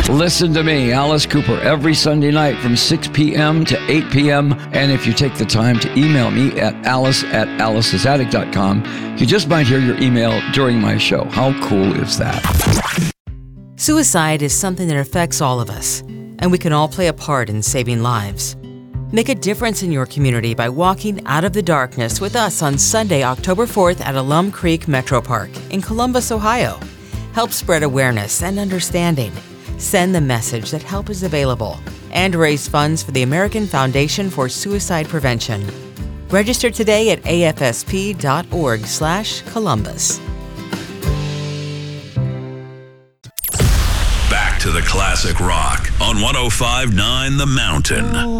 Listen to me, Alice Cooper, every Sunday night from 6 p.m. to 8 p.m. And if you take the time to email me at alice@alicesaddict.com, you just might hear your email during my show. How cool is that? Suicide is something that affects all of us, and we can all play a part in saving lives. Make a difference in your community by walking out of the darkness with us on Sunday, October 4th at Alum Creek Metro Park in Columbus, Ohio. Help spread awareness and understanding. Send the message that help is available and raise funds for the American Foundation for Suicide Prevention. Register today at afsp.org/Columbus. Back to the classic rock on 105.9 The Mountain.